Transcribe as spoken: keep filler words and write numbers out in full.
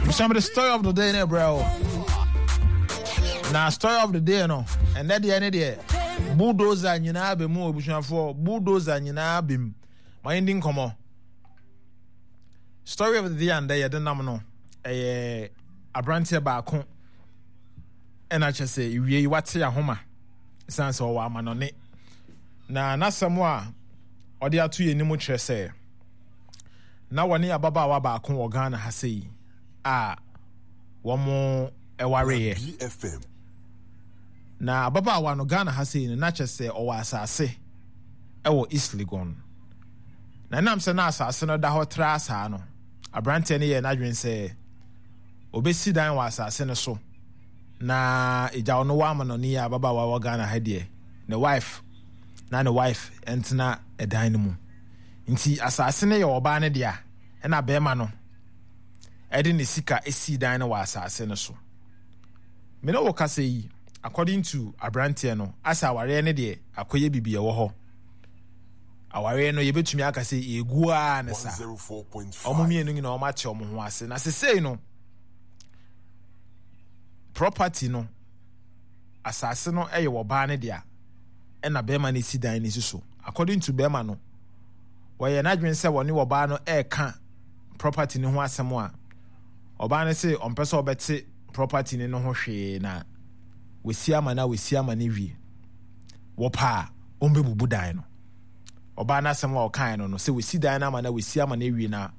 Some of the story of the day, ne, bro. Now, story of the day, no. And that the end of the day, bulldozer and yina be more bushman for bulldozer and yina bim. My ending come on. Story of the day and day, I don't know. A a branch back home. And I just say, you what's your home? Sans or one man on it. Now, not someone or the two in the say. Now, one year Baba Waba or Ghana has say, ah, one more a warrior. B F M. Now, Baba one Ghana has say, and not just say, or as I say, I will easily gone. Now, I'm saying, as I said, that hot trass, Hano. A brand any and I say, Obesi dan was a send so. Na ija no woman on near Baba wa Ghana hadie. The wife, na the wife, and na a dynamo. Inti assassine your bane dia, and a bear mano. Edin is sika a sea dino was a senaso. Meno woka say, according to Abrantiano, as our any day, a quay be a woho. Our no you bet to me, I can say, a guan, zero four point five. Omumi and no match or was, and as I say, no property no assassin no e wo ba ne dia e na bema ne si dan ne so according to bema no we na dwen se woni wo ba no e ka property ne ho asem a oba ne se on pese obete property ne no ho hwe na we si ama na we si ama ne wie wo pa on be bubu dan no oba na asem wa o kan no no se we si dan na ama na we si ama ne wie na